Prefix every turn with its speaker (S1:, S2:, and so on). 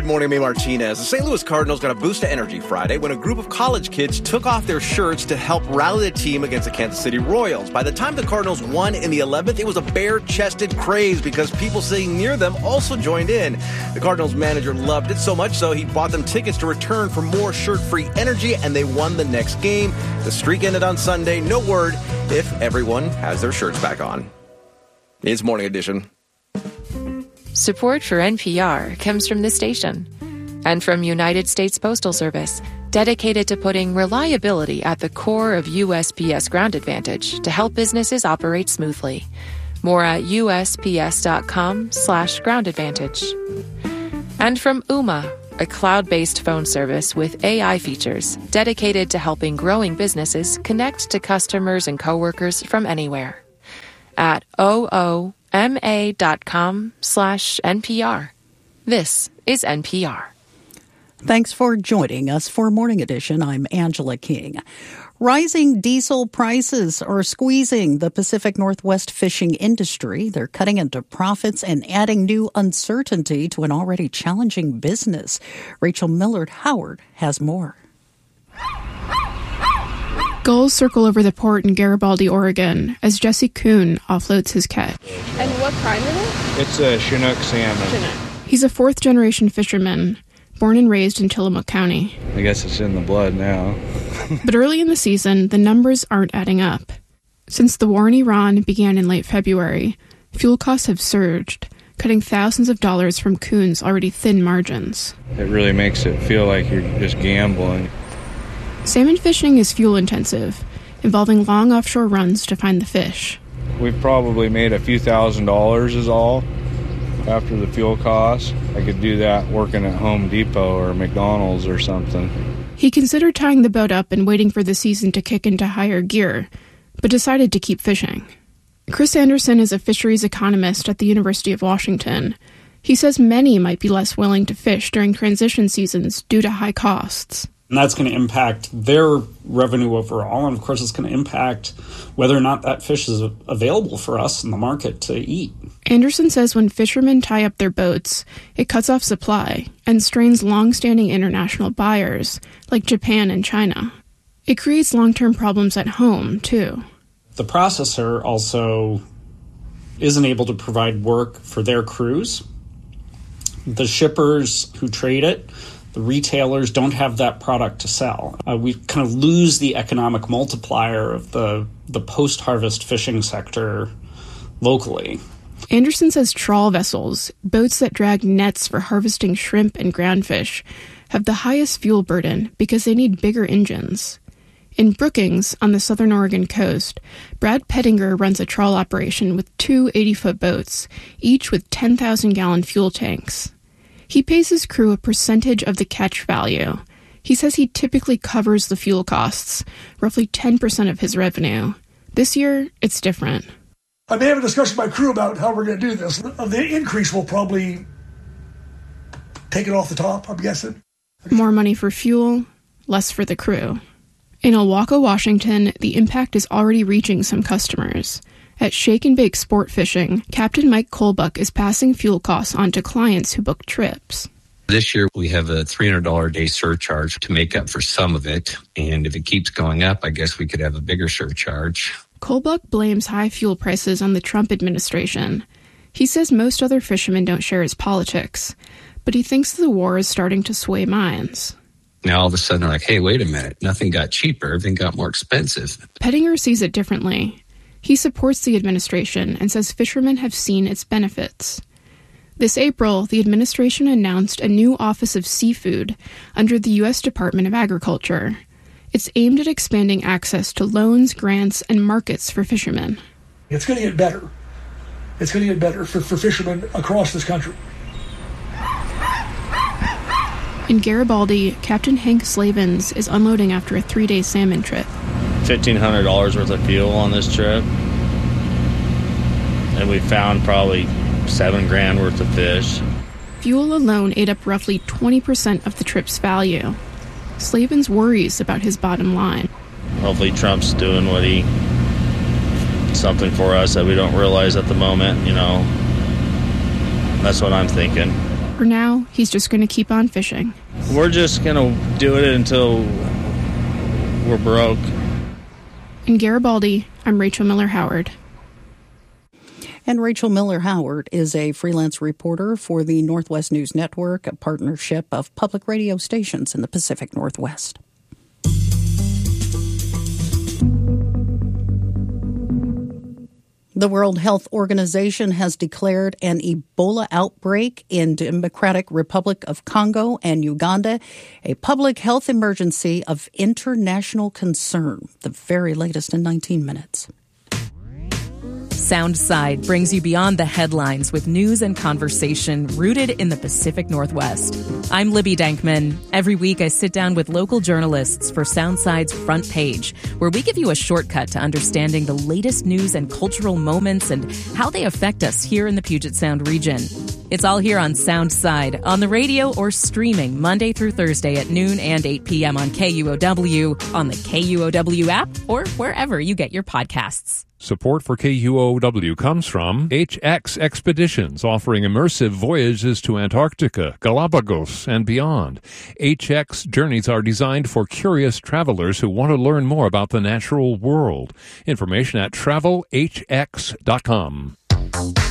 S1: Good morning, I'm Martinez. The St. Louis Cardinals got a boost of energy Friday when a group of college kids took off their shirts to help rally the team against the Kansas City Royals. By the time the Cardinals won in the 11th, it was a bare-chested craze because people sitting near them also joined in. The Cardinals manager loved it so much so he bought them tickets to return for more shirt-free energy, and they won the next game. The streak ended on Sunday. No word if everyone has their shirts back on. It's Morning Edition.
S2: Support for NPR comes from this station and from United States Postal Service, dedicated to putting reliability at the core of USPS Ground Advantage to help businesses operate smoothly. More at USPS.com/Ground Advantage. And from Ooma, a cloud-based phone service with AI features dedicated to helping growing businesses connect to customers and coworkers from anywhere. At OOMA.com/NPR. This is NPR.
S3: Thanks for joining us for Morning Edition. I'm Angela King. Rising diesel prices are squeezing the Pacific Northwest fishing industry. They're cutting into profits and adding new uncertainty to an already challenging business. Rachel Millard-Howard has more.
S4: Gulls circle over the port in Garibaldi, Oregon, as Jesse Kuhn offloads his catch.
S5: And what kind is it?
S6: It's a Chinook salmon.
S4: He's a fourth-generation fisherman, born and raised in Tillamook County.
S6: I guess it's in the blood now.
S4: But early in the season, the numbers aren't adding up. Since the war in Iran began in late February, fuel costs have surged, cutting thousands of dollars from Kuhn's already thin margins.
S6: It really makes it feel like you're just gambling.
S4: Salmon fishing is fuel-intensive, involving long offshore runs to find the fish.
S6: We've probably made a few $1,000s is all after the fuel costs. I could do that working at Home Depot or McDonald's or something.
S4: He considered tying the boat up and waiting for the season to kick into higher gear, but decided to keep fishing. Chris Anderson is a fisheries economist at the University of Washington. He says many might be less willing to fish during transition seasons due to high costs.
S7: And that's going to impact their revenue overall. And of course, it's going to impact whether or not that fish is available for us in the market to eat.
S4: Anderson says when fishermen tie up their boats, it cuts off supply and strains long-standing international buyers like Japan and China. It creates long-term problems at home, too.
S7: The processor also isn't able to provide work for their crews. The shippers who trade it, the retailers don't have that product to sell. We kind of lose the economic multiplier of the post-harvest fishing sector locally.
S4: Anderson says trawl vessels, boats that drag nets for harvesting shrimp and groundfish, have the highest fuel burden because they need bigger engines. In Brookings, on the southern Oregon coast, Brad Pettinger runs a trawl operation with two 80-foot boats, each with 10,000-gallon fuel tanks. He pays his crew a percentage of the catch value. He says he typically covers the fuel costs, roughly 10% of his revenue. This year, it's different.
S8: I may have a discussion with my crew about how we're going to do this. The increase will probably take it off the top, I'm guessing.
S4: More money for fuel, less for the crew. In Ilwaco, Washington, the impact is already reaching some customers. At Shake and Bake Sport Fishing, Captain Mike Colbuck is passing fuel costs on to clients who book trips.
S9: This year, we have a $300 a day surcharge to make up for some of it. And if it keeps going up, I guess we could have a bigger surcharge.
S4: Colbuck blames high fuel prices on the Trump administration. He says most other fishermen don't share his politics, but he thinks the war is starting to sway minds.
S9: Now all of a sudden, they're like, hey, wait a minute, nothing got cheaper, everything got more expensive.
S4: Pettinger sees it differently. He supports the administration and says fishermen have seen its benefits. This April, the administration announced a new Office of Seafood under the U.S. Department of Agriculture. It's aimed at expanding access to loans, grants, and markets for fishermen.
S8: It's going to get better. It's going to get better for fishermen across this country.
S4: In Garibaldi, Captain Hank Slavens is unloading after a 3-day salmon trip.
S10: $1,500 worth of fuel on this trip. And we found probably $7,000 worth of fish.
S4: Fuel alone ate up roughly 20% of the trip's value. Slavens worries about his bottom line.
S10: Hopefully Trump's doing something for us that we don't realize at the moment, That's what I'm thinking.
S4: For now, he's just going to keep on fishing.
S10: We're just going to do it until we're broke.
S4: In Garibaldi, I'm Rachel Miller-Howard.
S3: And Rachel Miller-Howard is a freelance reporter for the Northwest News Network, a partnership of public radio stations in the Pacific Northwest. The World Health Organization has declared an Ebola outbreak in Democratic Republic of Congo and Uganda a public health emergency of international concern. The very latest in 19 minutes.
S11: Soundside brings you beyond the headlines with news and conversation rooted in the Pacific Northwest. I'm Libby Dankman. Every week I sit down with local journalists for Soundside's Front Page, where we give you a shortcut to understanding the latest news and cultural moments and how they affect us here in the Puget Sound region. It's all here on Soundside, on the radio or streaming Monday through Thursday at noon and 8 p.m. on KUOW, on the KUOW app, or wherever you get your podcasts.
S12: Support for KUOW comes from HX Expeditions, offering immersive voyages to Antarctica, Galapagos, and beyond. HX journeys are designed for curious travelers who want to learn more about the natural world. Information at travelhx.com.